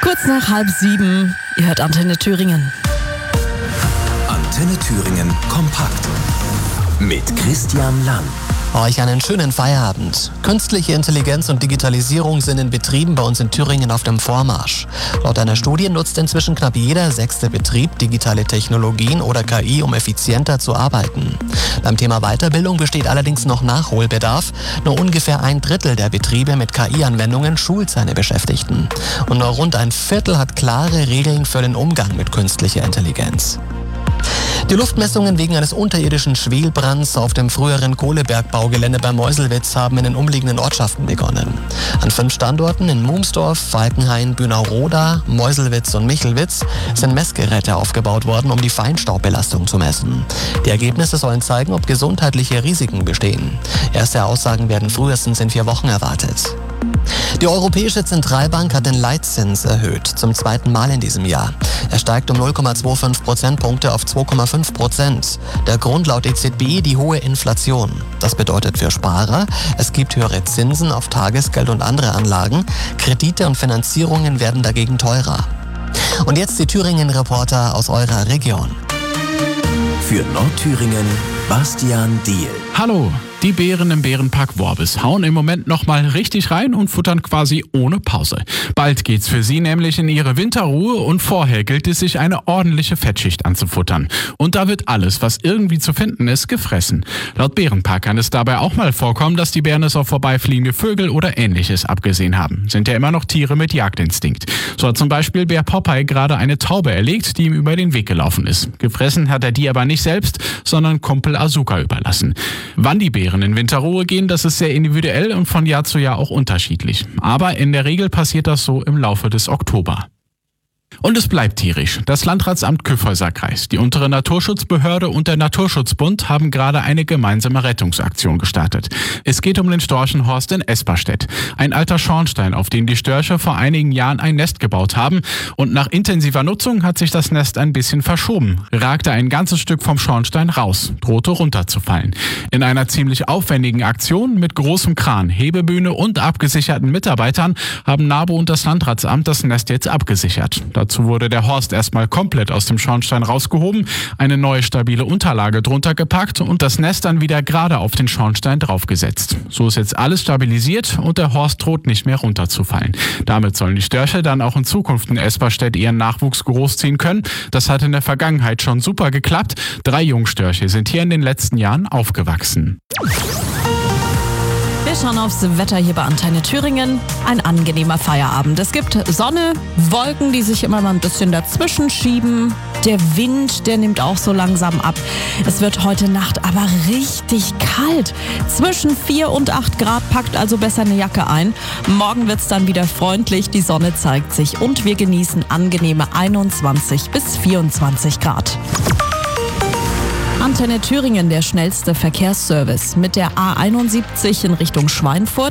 Kurz nach 6:30, ihr hört Antenne Thüringen. Antenne Thüringen kompakt mit Christian Lang. Euch einen schönen Feierabend. Künstliche Intelligenz und Digitalisierung sind in Betrieben bei uns in Thüringen auf dem Vormarsch. Laut einer Studie nutzt inzwischen knapp jeder 6. Betrieb digitale Technologien oder KI, um effizienter zu arbeiten. Beim Thema Weiterbildung besteht allerdings noch Nachholbedarf. Nur ungefähr 1/3 der Betriebe mit KI-Anwendungen schult seine Beschäftigten. Und nur rund 1/4 hat klare Regeln für den Umgang mit künstlicher Intelligenz. Die Luftmessungen wegen eines unterirdischen Schwelbrands auf dem früheren Kohlebergbaugelände bei Meuselwitz haben in den umliegenden Ortschaften begonnen. An 5 Standorten in Mumsdorf, Falkenhain, Bünau-Roda, Meuselwitz und Michelwitz sind Messgeräte aufgebaut worden, um die Feinstaubbelastung zu messen. Die Ergebnisse sollen zeigen, ob gesundheitliche Risiken bestehen. Erste Aussagen werden frühestens in 4 Wochen erwartet. Die Europäische Zentralbank hat den Leitzins erhöht, zum 2. Mal in diesem Jahr. Er steigt um 0,25 Prozentpunkte auf 2,5%. Der Grund laut EZB die hohe Inflation. Das bedeutet für Sparer, es gibt höhere Zinsen auf Tagesgeld und andere Anlagen. Kredite und Finanzierungen werden dagegen teurer. Und jetzt die Thüringen-Reporter aus eurer Region. Für Nordthüringen Bastian Diehl. Hallo, die Bären im Bärenpark Worbis hauen im Moment nochmal richtig rein und futtern quasi ohne Pause. Bald geht's für sie nämlich in ihre Winterruhe und vorher gilt es sich eine ordentliche Fettschicht anzufuttern. Und da wird alles, was irgendwie zu finden ist, gefressen. Laut Bärenpark kann es dabei auch mal vorkommen, dass die Bären es auf vorbeifliegende Vögel oder Ähnliches abgesehen haben. Sind ja immer noch Tiere mit Jagdinstinkt. So hat zum Beispiel Bär Popeye gerade eine Taube erlegt, die ihm über den Weg gelaufen ist. Gefressen hat er die aber nicht selbst, sondern Kumpel Asuka überlassen. Wann die Bären in Winterruhe gehen, das ist sehr individuell und von Jahr zu Jahr auch unterschiedlich. Aber in der Regel passiert das so im Laufe des Oktober. Und es bleibt tierisch. Das Landratsamt Kyffhäuser-Kreis, die untere Naturschutzbehörde und der Naturschutzbund haben gerade eine gemeinsame Rettungsaktion gestartet. Es geht um den Storchenhorst in Esperstedt. Ein alter Schornstein, auf den die Störche vor einigen Jahren ein Nest gebaut haben. Und nach intensiver Nutzung hat sich das Nest ein bisschen verschoben. Ragte ein ganzes Stück vom Schornstein raus, drohte runterzufallen. In einer ziemlich aufwendigen Aktion mit großem Kran, Hebebühne und abgesicherten Mitarbeitern haben NABU und das Landratsamt das Nest jetzt abgesichert. Dazu wurde der Horst erstmal komplett aus dem Schornstein rausgehoben, eine neue stabile Unterlage drunter gepackt und das Nest dann wieder gerade auf den Schornstein draufgesetzt. So ist jetzt alles stabilisiert und der Horst droht nicht mehr runterzufallen. Damit sollen die Störche dann auch in Zukunft in Esperstedt ihren Nachwuchs großziehen können. Das hat in der Vergangenheit schon super geklappt. 3 Jungstörche sind hier in den letzten Jahren aufgewachsen. Wir schauen aufs Wetter hier bei Antenne Thüringen. Ein angenehmer Feierabend. Es gibt Sonne, Wolken, die sich immer mal ein bisschen dazwischen schieben. Der Wind, der nimmt auch so langsam ab. Es wird heute Nacht aber richtig kalt. Zwischen 4 und 8 Grad, packt also besser eine Jacke ein. Morgen wird es dann wieder freundlich, die Sonne zeigt sich und wir genießen angenehme 21 bis 24 Grad. Antenne Thüringen, der schnellste Verkehrsservice mit der A71 in Richtung Schweinfurt.